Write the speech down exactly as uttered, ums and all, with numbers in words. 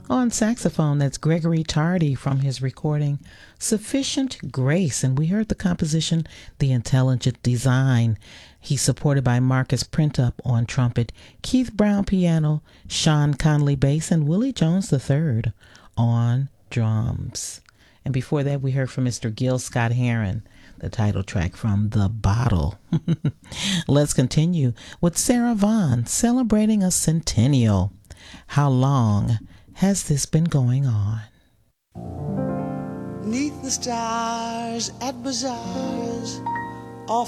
On saxophone, that's Gregory Tardy from his recording Sufficient Grace. And we heard the composition, The Intelligent Design. He's supported by Marcus Printup on trumpet, Keith Brown piano, Sean Conley bass, and Willie Jones the third on drums. And before that, we heard from Mister Gil Scott-Heron, the title track from The Bottle. Let's continue with Sarah Vaughan celebrating a centennial. How long has this been going on? Neath the stars at bazaars,